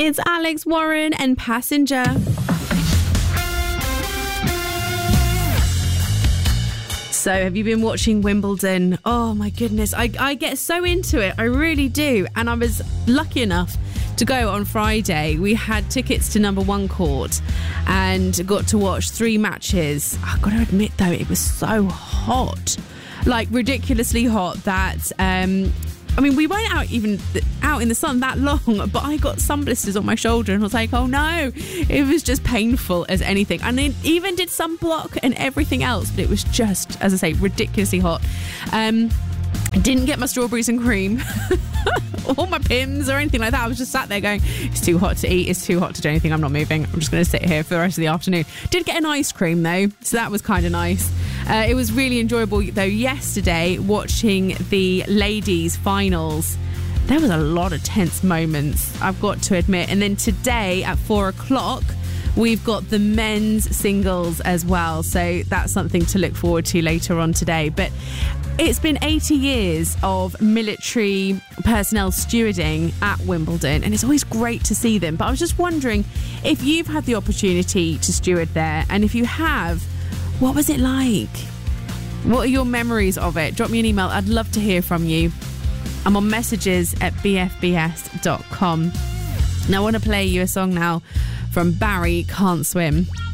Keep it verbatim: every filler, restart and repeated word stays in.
It's Alex Warren and Passenger. So, have you been watching Wimbledon? Oh my goodness, I, I get so into it, I really do. And I was lucky enough to go on Friday. We had tickets to number one court and got to watch three matches. I've got to admit though, it was so hot, like ridiculously hot that... Um, I mean, we weren't out even out in the sun that long, but I got sun blisters on my shoulder and I was like, oh no, it was just painful as anything. And it even did sunblock and everything else, but it was just, as I say, ridiculously hot. Um, I didn't get my strawberries and cream or my Pims or anything like that. I was just sat there going, it's too hot to eat, it's too hot to do anything, I'm not moving. I'm just going to sit here for the rest of the afternoon. Did get an ice cream though, so that was kind of nice. Uh, it was really enjoyable though yesterday watching the ladies finals. There was a lot of tense moments, I've got to admit. And then today at four o'clock, we've got the men's singles as well. So that's something to look forward to later on today. But it's been eighty years of military personnel stewarding at Wimbledon, and it's always great to see them. But I was just wondering if you've had the opportunity to steward there, and if you have, what was it like? What are your memories of it? Drop me an email. I'd love to hear from you. I'm on messages at b f b s dot com. Now I want to play you a song now from Barry, Can't Swim.